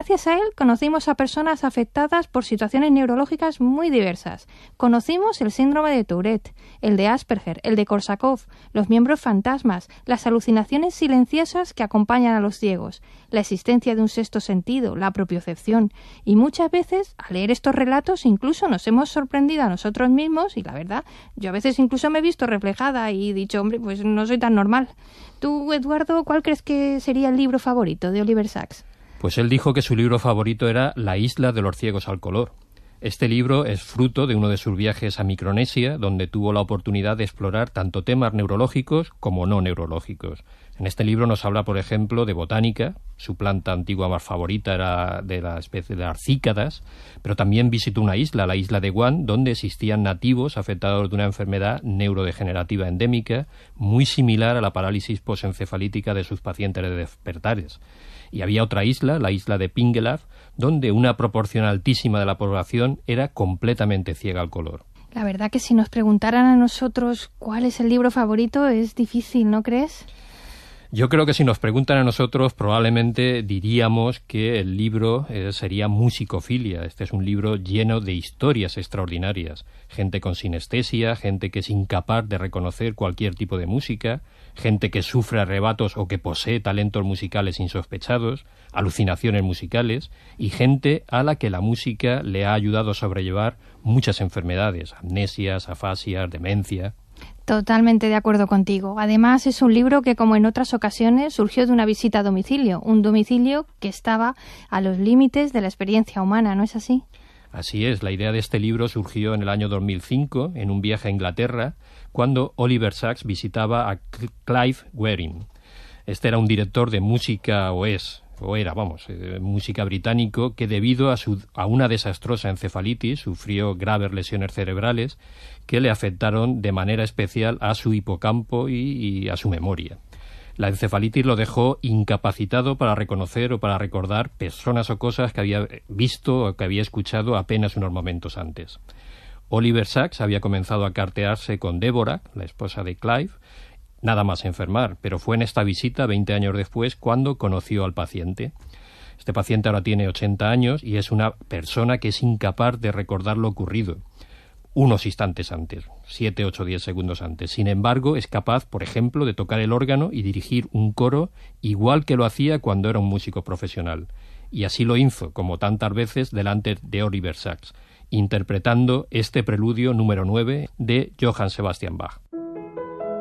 gracias a él conocimos a personas afectadas por situaciones neurológicas muy diversas. Conocimos el síndrome de Tourette, el de Asperger, el de Korsakoff, los miembros fantasmas, las alucinaciones silenciosas que acompañan a los ciegos, la existencia de un sexto sentido, la propiocepción, y muchas veces, al leer estos relatos, incluso nos hemos sorprendido a nosotros mismos, y la verdad, yo a veces incluso me he visto reflejada y he dicho, hombre, pues no soy tan normal. Tú, Eduardo, ¿cuál crees que sería el libro favorito de Oliver Sacks? Pues él dijo que su libro favorito era La isla de los ciegos al color. Este libro es fruto de uno de sus viajes a Micronesia, donde tuvo la oportunidad de explorar tanto temas neurológicos como no neurológicos. En este libro nos habla, por ejemplo, de botánica. Su planta antigua más favorita era de la especie de las cícadas, pero también visitó una isla, la isla de Guam, donde existían nativos afectados de una enfermedad neurodegenerativa endémica muy similar a la parálisis posencefalítica de sus pacientes de despertares. Y había otra isla, la isla de Pingelab, donde una proporción altísima de la población era completamente ciega al color. La verdad que si nos preguntaran a nosotros cuál es el libro favorito es difícil, ¿no crees? Yo creo que si nos preguntan a nosotros probablemente diríamos que el libro sería Musicofilia. Este es un libro lleno de historias extraordinarias. Gente con sinestesia, gente que es incapaz de reconocer cualquier tipo de música, gente que sufre arrebatos o que posee talentos musicales insospechados, alucinaciones musicales y gente a la que la música le ha ayudado a sobrellevar muchas enfermedades, amnesias, afasias, demencia. Totalmente de acuerdo contigo. Además, es un libro que, como en otras ocasiones, surgió de una visita a domicilio, un domicilio que estaba a los límites de la experiencia humana, ¿no es así? Así es, la idea de este libro surgió en el año 2005, en un viaje a Inglaterra, cuando Oliver Sacks visitaba a Clive Wearing. Este era un director de música, música británico, que debido a una desastrosa encefalitis sufrió graves lesiones cerebrales que le afectaron de manera especial a su hipocampo y a su memoria. La encefalitis lo dejó incapacitado para reconocer o para recordar personas o cosas que había visto o que había escuchado apenas unos momentos antes. Oliver Sacks había comenzado a cartearse con Deborah, la esposa de Clive, nada más enfermar, pero fue en esta visita, 20 años después, cuando conoció al paciente. Este paciente ahora tiene 80 años y es una persona que es incapaz de recordar lo ocurrido unos instantes antes, 7, 8, 10 segundos antes. Sin embargo, es capaz, por ejemplo, de tocar el órgano y dirigir un coro igual que lo hacía cuando era un músico profesional. Y así lo hizo, como tantas veces, delante de Oliver Sacks, interpretando este preludio número 9 de Johann Sebastian Bach.